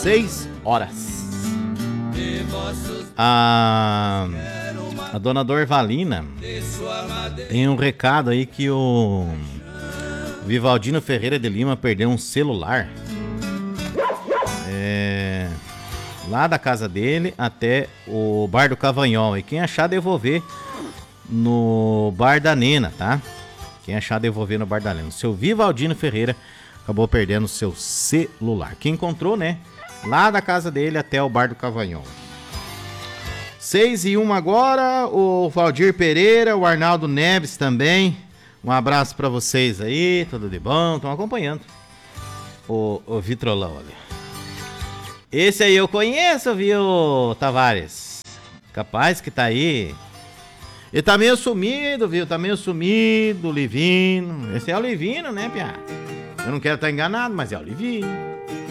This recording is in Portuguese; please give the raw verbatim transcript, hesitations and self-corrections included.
seis horas. A, a dona Dorvalina tem um recado aí que o Vivaldino Ferreira de Lima perdeu um celular. É, lá da casa dele até o Bar do Cavanhol. E quem achar, devolver no Bar da Nena, tá? Quem achar, devolver no Bar da Nena. O seu Vivaldino Ferreira acabou perdendo o seu celular. Quem encontrou, né? Lá da casa dele até o Bar do Cavanhol. Seis e uma agora. O Valdir Pereira, o Arnaldo Neves também. Um abraço pra vocês aí. Tudo de bom? Estão acompanhando o, o Vitrolão ali. Esse aí eu conheço, viu, Tavares? Capaz que tá aí. Ele tá meio sumido, viu? Tá meio sumido, o Livino. Esse é o Livino, né, Pia? Eu não quero estar enganado, mas é o Livino.